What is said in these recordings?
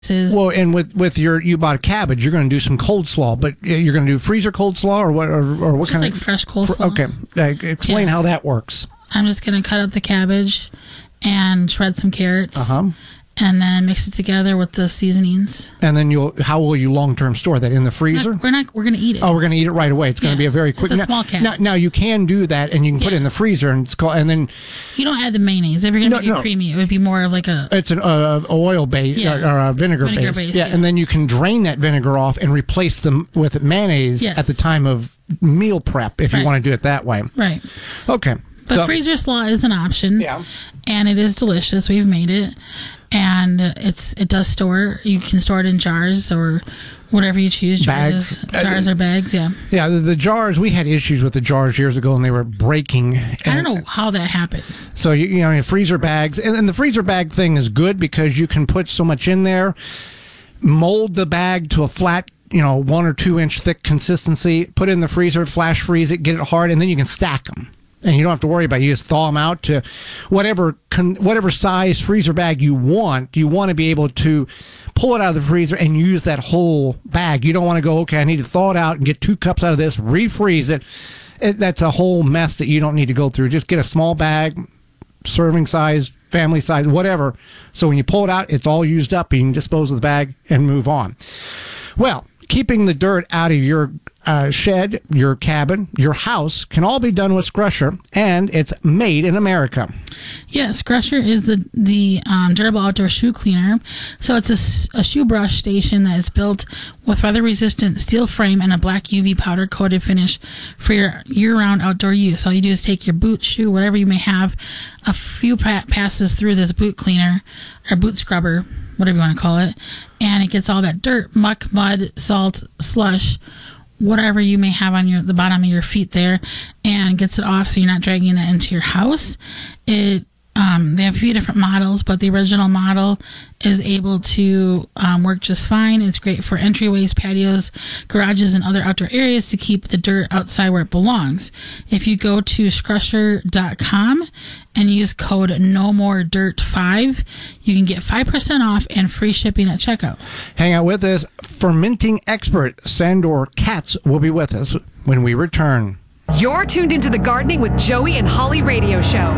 Well, and with you bought a cabbage, you're going to do some cold slaw, but you're going to do freezer cold slaw or what? Or what just kind like fresh coleslaw? Okay, explain how that works. I'm just going to cut up the cabbage and shred some carrots. And then mix it together with the seasonings. And then how will you long-term store that? In the freezer? We're going to eat it. Oh, we're going to eat it right away. It's going to be a very quick. It's a small can. Now you can do that, and you can put it in the freezer, and then you don't add the mayonnaise. If you're going to make it creamy, it would be more of like it's an oil base or a vinegar base. Yeah, and then you can drain that vinegar off and replace them with mayonnaise at the time of meal prep if you want to do it that way. Right. Okay. But freezer slaw is an option. Yeah. And it is delicious. We've made it. And it does store. You can store it in jars or whatever you choose. Jars or bags, yeah. Yeah, the jars, we had issues with the jars years ago and they were breaking. I don't know how that happened. So, freezer bags. And the freezer bag thing is good because you can put so much in there, mold the bag to a flat 1 or 2 inch thick consistency, put it in the freezer, flash freeze it, get it hard, and then you can stack them. And you don't have to worry about it. You just thaw them out to whatever size freezer bag you want. You want to be able to pull it out of the freezer and use that whole bag. You don't want to go, okay, I need to thaw it out and get 2 cups out of this, refreeze it. That's a whole mess that you don't need to go through. Just get a small bag, serving size, family size, whatever. So when you pull it out, it's all used up. You can dispose of the bag and move on. Well, keeping the dirt out of your shed, your cabin, your house can all be done with Scrusher, and it's made in America. Yes, Scrusher is the durable outdoor shoe cleaner. So it's a shoe brush station that is built with weather-resistant steel frame and a black UV powder-coated finish for your year-round outdoor use. All you do is take your boot, shoe, whatever you may have, a few passes through this boot cleaner or boot scrubber, whatever you want to call it, and it gets all that dirt, muck, mud, salt, slush, whatever you may have on the bottom of your feet there, and gets it off so you're not dragging that into your house. They have a few different models, but the original model is able to work just fine. It's great for entryways, patios, garages, and other outdoor areas to keep the dirt outside where it belongs. If you go to Scrusher.com and use code NOMOREDIRT5, you can get 5% off and free shipping at checkout. Hang out with us. Fermenting expert Sandor Katz will be with us when we return. You're tuned into the Gardening with Joey and Holly radio show.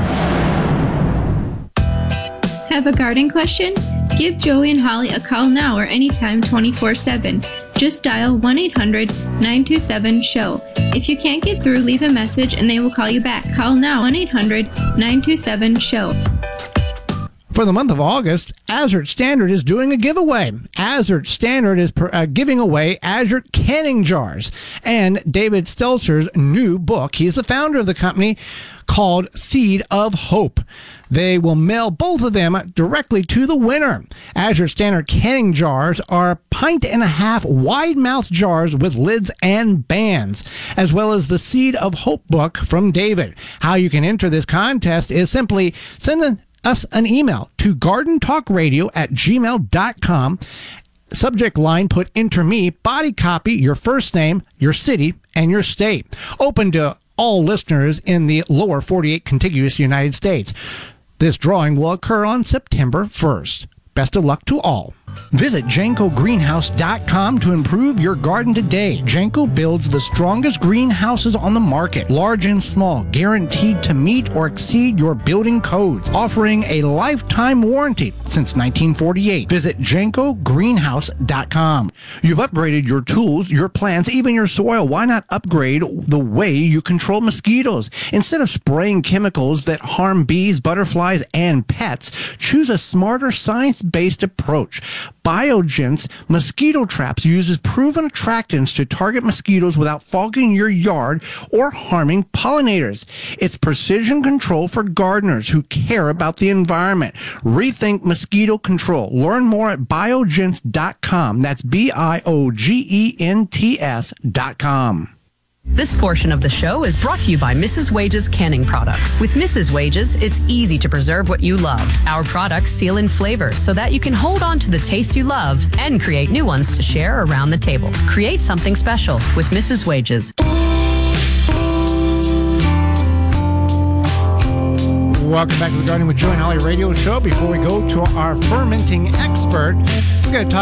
Have a garden question? Give Joey and Holly a call now or anytime 24/7. Just dial 1-800-927-SHOW. If you can't get through, leave a message and they will call you back. Call now 1-800-927-SHOW. For the month of August, Azert Standard is doing a giveaway. Azert Standard is giving away Azert canning jars and David Stelzer's new book. He's the founder of the company called Seed of Hope. They will mail both of them directly to the winner. Azert Standard canning jars are 1.5 wide-mouth jars with lids and bands, as well as the Seed of Hope book from David. How you can enter this contest is simply send us an email to gardentalkradio@gmail.com. Subject line, put enter me, body copy, your first name, your city, and your state. Open to all listeners in the lower 48 contiguous United States. This drawing will occur on September 1st. Best of luck to all. Visit JankoGreenhouse.com to improve your garden today. Janko builds the strongest greenhouses on the market, large and small, guaranteed to meet or exceed your building codes, offering a lifetime warranty since 1948. Visit JankoGreenhouse.com. You've upgraded your tools, your plants, even your soil. Why not upgrade the way you control mosquitoes? Instead of spraying chemicals that harm bees, butterflies, and pets, choose a smarter, science-based approach. Biogen's mosquito traps uses proven attractants to target mosquitoes without fogging your yard or harming pollinators. It's precision control for gardeners who care about the environment. Rethink mosquito control. Learn more at biogens.com. That's BIOGENTS.com. This portion of the show is brought to you by Mrs. Wages Canning Products. With Mrs. Wages, it's easy to preserve what you love. Our products seal in flavors so that you can hold on to the taste you love and create new ones to share around the table. Create something special with Mrs. Wages. Welcome back to the Gardening with Joey and Holly radio show. Before we go to our fermenting expert, going to talk